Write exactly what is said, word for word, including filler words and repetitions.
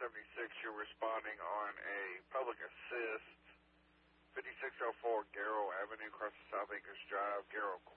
seventy-six, you're responding on a public assist, fifty-six oh four Garrow Avenue, across the South Acres Drive, Garrow